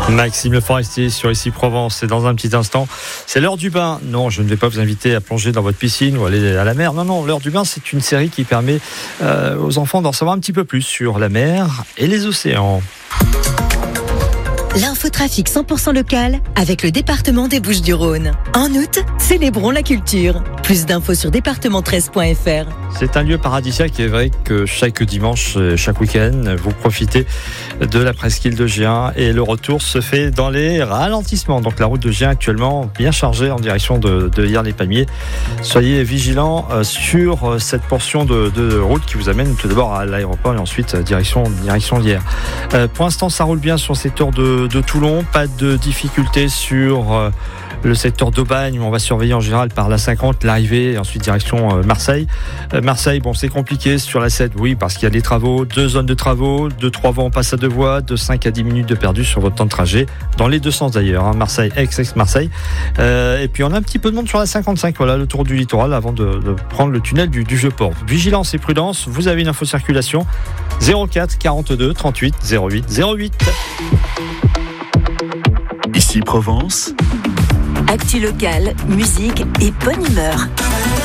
Maxime Le Forestier sur Ici Provence. Et dans un petit instant, c'est l'heure du bain. Non, je ne vais pas vous inviter à plonger dans votre piscine ou aller à la mer. Non, l'heure du bain, c'est une série qui permet aux enfants d'en savoir un petit peu plus sur la mer et les océans. L'infotrafic 100% local avec le département des Bouches-du-Rhône. En août, célébrons la culture. Plus d'infos sur département13.fr. C'est un lieu paradisiaque et vrai que chaque dimanche, chaque week-end, vous profitez de la presqu'île de Gien et le retour se fait dans les ralentissements. Donc la route de Gien actuellement bien chargée en direction de Hyères-les-Palmiers. Soyez vigilants sur cette portion de route qui vous amène tout d'abord à l'aéroport et ensuite direction d'Hyères. Pour l'instant, ça roule bien sur le secteur de Toulon. Pas de difficultés sur le secteur d'Aubagne, où on va surveiller en général par la 50 l'arrivée et ensuite direction Marseille. Marseille, bon, c'est compliqué sur la 7, oui, parce qu'il y a des travaux, 2 zones de travaux, 2-3 voies on passe à 2 voies, de 5 à 10 minutes de perdu sur votre temps de trajet, dans les deux sens d'ailleurs, Marseille, Aix-Marseille. Et puis on a un petit peu de monde sur la 55, voilà, le tour du littoral avant de prendre le tunnel du Vieux-Port. Vigilance et prudence, vous avez une info circulation 04 42 38 08 08. Ici Provence. Actu locale, musique et bonne humeur.